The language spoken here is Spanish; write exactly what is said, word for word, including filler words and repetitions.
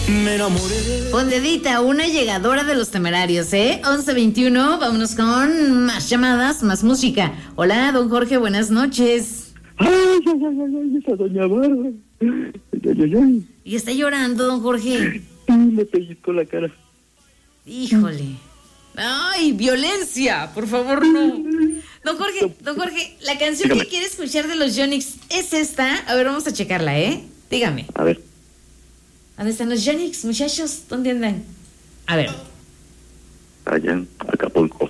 Me enamoré. Fondedita, una llegadora de los Temerarios, ¿eh? once veintiuno, vámonos con más llamadas, más música. Hola, don Jorge, buenas noches. Ay, ay, ay, ay, esa doña Bárbara. Ay, ay, ay. ¿Y está llorando, don Jorge? Sí, me pellizcó la cara. Híjole. Ay, violencia, por favor, no. Don Jorge, don Jorge, la canción Dígame. que quiere escuchar de los Yonix es esta. A ver, vamos a checarla, ¿eh? Dígame. A ver. ¿Dónde están los Yonix, muchachos? ¿Dónde andan? A ver. Allá en Acapulco.